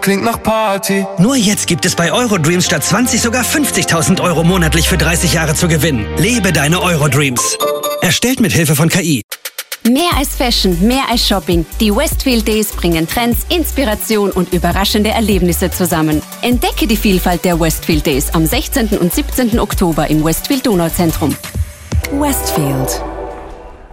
klingt nach Party. Nur jetzt gibt es bei Eurodreams statt 20 sogar 50.000 Euro monatlich für 30 Jahre zu gewinnen. Lebe deine Eurodreams. Erstellt mit Hilfe von KI. Mehr als Fashion, mehr als Shopping. Die Westfield Days bringen Trends, Inspiration und überraschende Erlebnisse zusammen. Entdecke die Vielfalt der Westfield Days am 16. und 17. Oktober im Westfield Donauzentrum. Westfield.